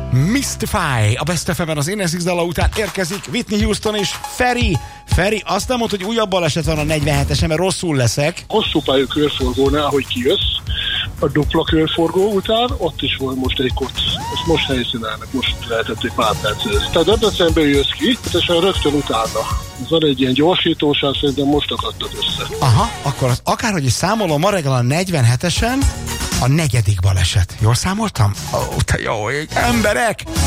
Mystify, a Best FM-ben az Inesix dala után érkezik Whitney Houston és Feri. Feri, azt nem mondta, hogy újabb baleset van a 47-esen, mert rosszul leszek. Hosszú pályú körforgónál, hogy kijössz, a dupla körforgó után, ott is volt most egy koc. Ezt most helyszínelnek, most lehetették pár percet. Tehát Debrecenből jössz ki, és rögtön utána. Ez van egy ilyen gyorsítóság, szerintem most akadtak össze. Aha, akkor az akárhogy is számolom, ma reggel a 47-esen a negyedik baleset. Jól számoltam? Ó, te jó ég, emberek!